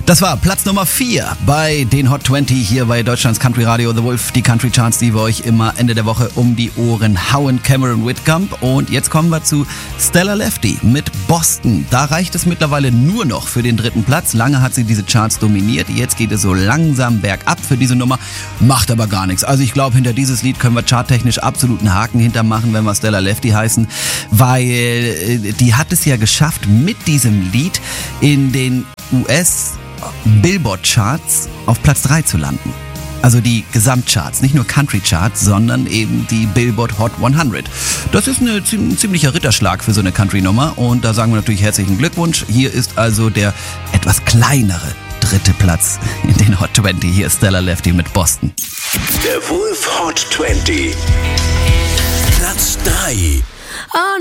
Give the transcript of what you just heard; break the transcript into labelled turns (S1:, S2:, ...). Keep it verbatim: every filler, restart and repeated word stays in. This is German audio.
S1: Das war Platz Nummer vier bei den Hot zwanzig hier bei Deutschlands Country Radio The Wolf, die Country Charts, die wir euch immer Ende der Woche um die Ohren hauen. Cameron Whitcomb. Und jetzt kommen wir zu Stella Lefty mit Boston. Da reicht es mittlerweile nur noch für den dritten Platz. Lange hat sie diese Charts dominiert. Jetzt geht es so langsam bergab für diese Nummer. Macht aber gar nichts. Also ich glaube, hinter dieses Lied können wir charttechnisch absolut einen Haken hintermachen, wenn wir Stella Lefty heißen, weil die hat es ja geschafft, mit diesem Lied in den U S Billboard-Charts auf Platz drei zu landen. Also die Gesamtcharts, nicht nur Country-Charts, sondern eben die Billboard Hot hundert. Das ist eine, ein ziemlicher Ritterschlag für so eine Country-Nummer und da sagen wir natürlich herzlichen Glückwunsch. Hier ist also der etwas kleinere dritte Platz in den Hot zwanzig. Hier ist Stella Lefty mit Boston.
S2: Der Wolf Hot zwanzig. Platz drei.